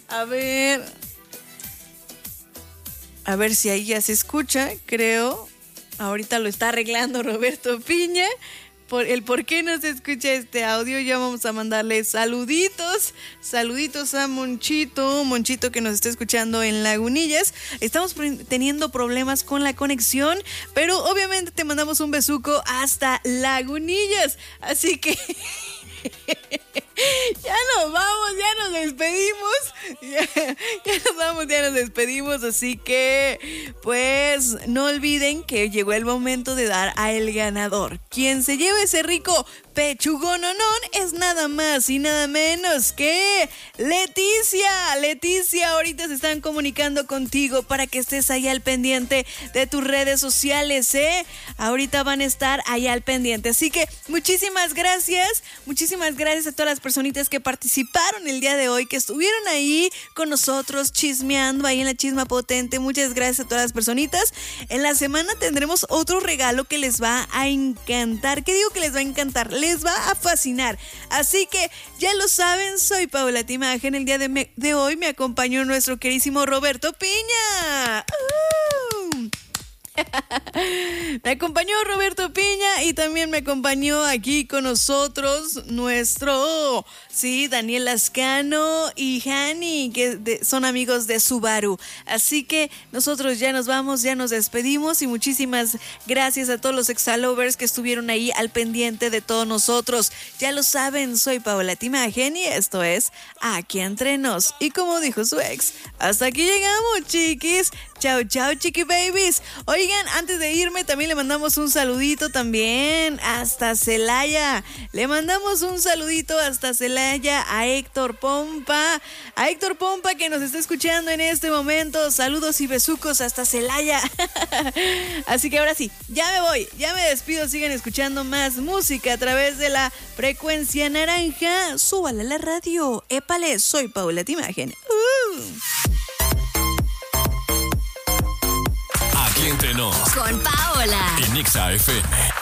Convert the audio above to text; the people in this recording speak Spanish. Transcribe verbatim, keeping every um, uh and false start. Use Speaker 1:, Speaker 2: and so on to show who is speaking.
Speaker 1: A ver. A ver si ahí ya se escucha, creo. Ahorita lo está arreglando Roberto Piña. Por el por qué no se escucha este audio, ya vamos a mandarle saluditos, saluditos a Monchito, Monchito que nos está escuchando en Lagunillas. Estamos teniendo problemas con la conexión, pero obviamente te mandamos un besuco hasta Lagunillas, así que ya nos vamos, ya nos despedimos, ya, ya nos vamos, ya nos despedimos, así que pues no olviden que llegó el momento de dar a el ganador. Quien se lleve ese rico pechugononón es nada más y nada menos que Leticia. Leticia, ahorita se están comunicando contigo para que estés ahí al pendiente de tus redes sociales, ¿eh? Ahorita van a estar ahí al pendiente, así que muchísimas gracias, muchísimas gracias a todas las personitas que participaron el día de hoy, que estuvieron ahí con nosotros chismeando ahí en la Chisma Potente. Muchas gracias a todas las personitas. En la semana tendremos otro regalo que les va a encantar. ¿Qué digo que les va a encantar? Les va a fascinar. Así que ya lo saben, soy Paola Timagen. El día de, me- de hoy me acompañó nuestro queridísimo Roberto Piña. ¡Uh! Me acompañó Roberto Piña y también me acompañó aquí con nosotros nuestro, sí, Daniel Lascano y Hani, que de, son amigos de Subaru. Así que nosotros ya nos vamos, ya nos despedimos y muchísimas gracias a todos los exalovers que estuvieron ahí al pendiente de todos nosotros. Ya lo saben, soy Paola Timagen y esto es Aquí Entre Nos. Y como dijo su ex, hasta aquí llegamos, chiquis. Chao, chao, chiqui babies. Oigan, antes de irme también le mandamos un saludito también hasta Celaya. Le mandamos un saludito hasta Celaya a Héctor Pompa. A Héctor Pompa que nos está escuchando en este momento. Saludos y besucos hasta Celaya. Así que ahora sí, ya me voy, ya me despido. Sigan escuchando más música a través de la frecuencia naranja. Súbala a la radio. Épale, soy Paola Timagen. Uh.
Speaker 2: Aquí Entre Nos.
Speaker 3: Con Paola.
Speaker 2: En Exa F M.